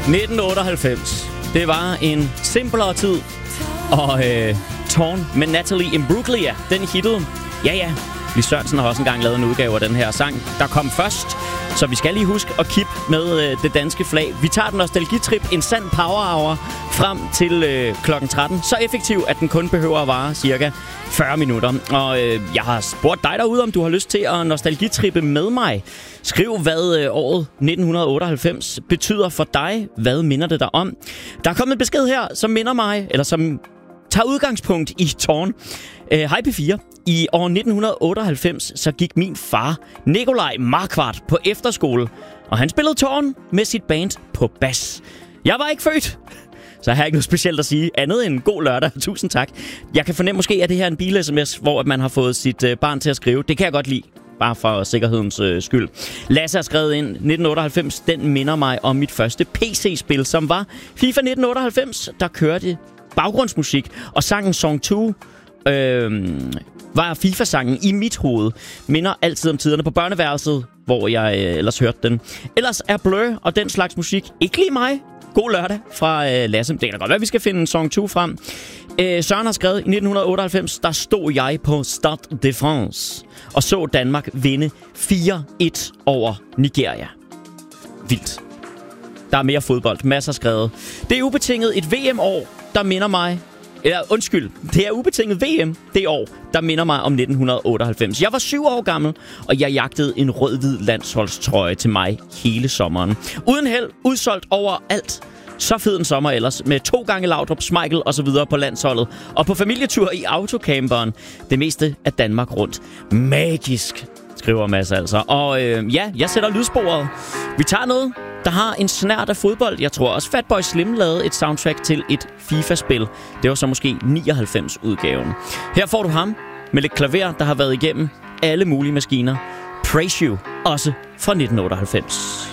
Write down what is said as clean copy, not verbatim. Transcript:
1998. Det var en simplere tid. Og Torn med Natalie Imbruglia, den hittede. Ja. Lis Sørensen har også engang lavet en udgave af den her sang, der kom først. Så vi skal lige huske at kippe med det danske flag. Vi tager den nostalgitrip, en sand power hour, frem til klokken 13. Så effektiv, at den kun behøver at vare cirka 40 minutter. Og jeg har spurgt dig derude, om du har lyst til at nostalgitrippe med mig. Skriv, hvad året 1998 betyder for dig. Hvad minder det dig om? Der er kommet en besked her, som minder mig, eller som tager udgangspunkt i Torn. Hej P4. I år 1998 så gik min far, Nikolaj Markvart, på efterskole, og han spillede Torn med sit band på bas. Jeg var ikke født, så jeg har ikke noget specielt at sige, andet end god lørdag. Tusind tak. Jeg kan fornemme måske, at det her er en bil-sms, hvor man har fået sit barn til at skrive. Det kan jeg godt lide, bare for sikkerhedens skyld. Lasse har skrevet ind, 1998, den minder mig om mit første PC-spil, som var FIFA 1998, der kørte baggrundsmusik, og sangen Song 2 var FIFA-sangen i mit hoved. Minder altid om tiderne på børneværelset, hvor jeg ellers hørte den. Ellers er Blur og den slags musik ikke lige mig. God lørdag fra Lasse. Det kan da godt være, vi skal finde en Song 2 frem. Søren har skrevet, i 1998, der stod jeg på Stade de France og så Danmark vinde 4-1 over Nigeria. Vildt. Der er mere fodbold. Masser skrevet. Det er ubetinget et VM-år, der minder mig... det er ubetinget VM det år, der minder mig om 1998. Jeg var 7 år gammel, og jeg jagtede en rød-hvid landsholdstrøje til mig hele sommeren. Uden held, udsolgt overalt. Så fed en sommer ellers, med 2 gange Laudrup, Schmeichel og så videre på landsholdet. Og på familietur i autocamperen. Det meste af Danmark rundt. Magisk, skriver Mads altså. Og jeg sætter lydsporet. Vi tager noget, der har en snert af fodbold. Jeg tror også Fatboy Slim lavede et soundtrack til et FIFA-spil. Det var så måske 99-udgaven. Her får du ham med lidt klaver, der har været igennem alle mulige maskiner. Praise You, også fra 1998.